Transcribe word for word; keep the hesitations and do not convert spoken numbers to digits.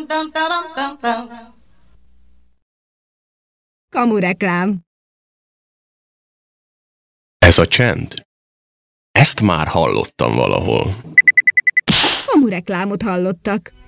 Kamureklám. Ez a csend. Ezt már hallottam valahol. Kamureklámot hallottak.